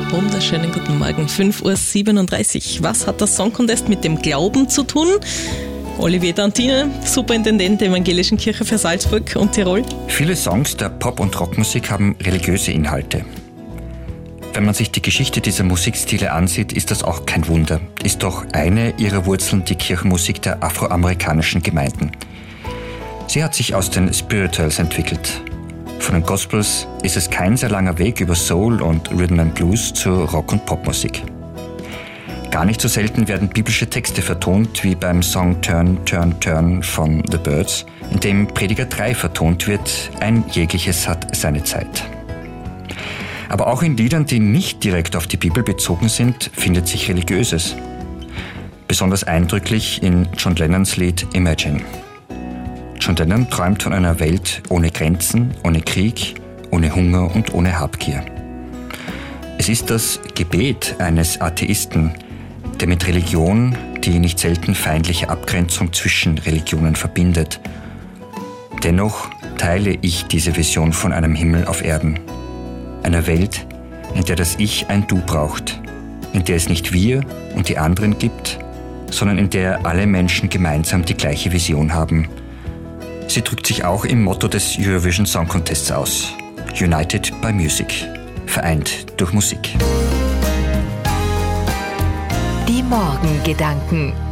Wunderschönen guten Morgen, 5.37 Uhr. Was hat der Song Contest mit dem Glauben zu tun? Olivier Dantine, Superintendent der Evangelischen Kirche für Salzburg und Tirol. Viele Songs der Pop- und Rockmusik haben religiöse Inhalte. Wenn man sich die Geschichte dieser Musikstile ansieht, ist das auch kein Wunder. Ist doch eine ihrer Wurzeln die Kirchenmusik der afroamerikanischen Gemeinden. Sie hat sich aus den Spirituals entwickelt. Von den Gospels ist es kein sehr langer Weg über Soul und Rhythm and Blues zu Rock- und Popmusik. Gar nicht so selten werden biblische Texte vertont, wie beim Song Turn, Turn, Turn von The Byrds, in dem Prediger 3 vertont wird, ein jegliches hat seine Zeit. Aber auch in Liedern, die nicht direkt auf die Bibel bezogen sind, findet sich Religiöses. Besonders eindrücklich in John Lennons Lied Imagine. John Lennon träumt von einer Welt ohne Grenzen, ohne Krieg, ohne Hunger und ohne Habgier. Es ist das Gebet eines Atheisten, der mit Religion die nicht selten feindliche Abgrenzung zwischen Religionen verbindet. Dennoch teile ich diese Vision von einem Himmel auf Erden. Einer Welt, in der das Ich ein Du braucht, in der es nicht wir und die anderen gibt, sondern in der alle Menschen gemeinsam die gleiche Vision haben. Sie drückt sich auch im Motto des Eurovision Song Contests aus. United by Music. Vereint durch Musik. Die Morgengedanken.